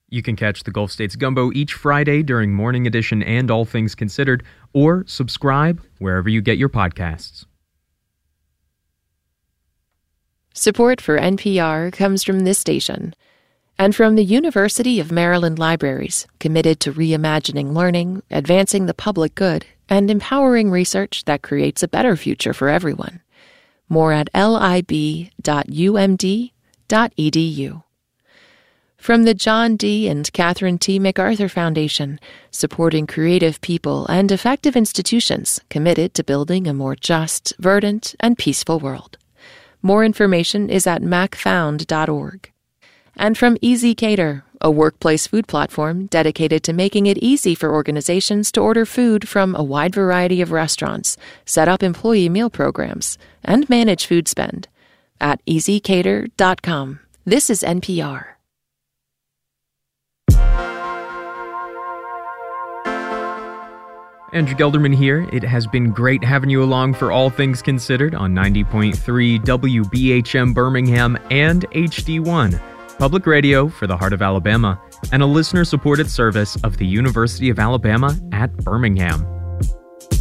You can catch the Gulf States Gumbo each Friday during Morning Edition and All Things Considered, or subscribe wherever you get your podcasts. Support for NPR comes from this station and from the University of Maryland Libraries, committed to reimagining learning, advancing the public good, and empowering research that creates a better future for everyone. More at lib.umd.edu. From the John D. and Catherine T. MacArthur Foundation, supporting creative people and effective institutions committed to building a more just, verdant, and peaceful world. More information is at macfound.org. And from Easy Cater, a workplace food platform dedicated to making it easy for organizations to order food from a wide variety of restaurants, set up employee meal programs, and manage food spend. At easycater.com. This is NPR. Andrew Gelderman here. It has been great having you along for All Things Considered on 90.3 WBHM Birmingham and HD1, public radio for the heart of Alabama, and a listener-supported service of the University of Alabama at Birmingham.